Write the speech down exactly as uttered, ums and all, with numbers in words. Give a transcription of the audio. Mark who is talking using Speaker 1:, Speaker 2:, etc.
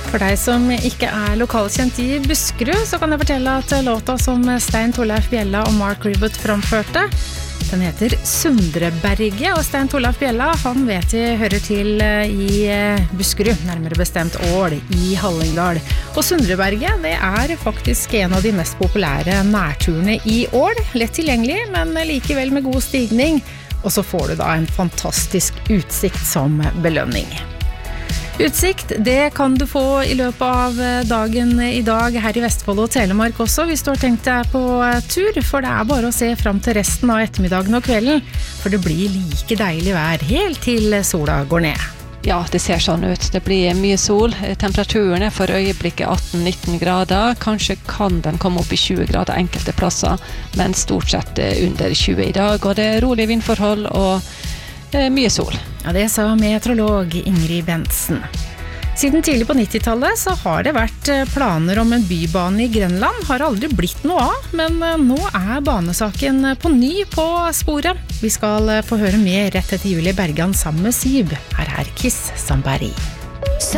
Speaker 1: For deg som ikke er lokalkjent i Buskerud, så kan jeg fortelle at låta som Stein Torleif Bjella og Mark Ribot framførte, den heter Sundreberget, og Stein Torleif Bjella, han vet jeg hører til i Buskerud, nærmere bestemt Ål i Hallingdal. Og Sundreberget, det er faktisk en av de mest populære nærturene i Ål, lett tilgjengelig, men likevel med god stigning, og så får du da en fantastisk utsikt som belønning. Utsikt, det kan du få i løpet av dagen i dag her i Vestfold og Telemark også, hvis du har tenkt deg på tur, for det er bare å se frem til resten av ettermiddagen og kvelden, for det blir like deilig vær helt til sola går ned.
Speaker 2: Ja, det ser sånn ut. Det blir mye sol. Temperaturen er for øyeblikket atten nitten grader. Kanskje kan den komme opp i tjue grader enkelte plasser, men stort sett under tjue i dag, og det er rolig vindforhold og mye sol.
Speaker 1: Ja, det sa meteorolog Ingrid Bentsen. Siden tidlig på nittitallet så har det vært planer om en bybane i Grenland. Har aldri blitt noe av, men nå er banesaken på ny på sporet. Vi skal få høre mer rett etter Julie Bergan sammen med Syb. Her er Kiss Somebody.